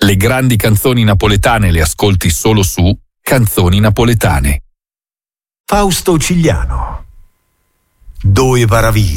Le grandi canzoni napoletane le ascolti solo su Canzoni Napoletane. Fausto Cigliano. Dove paravi?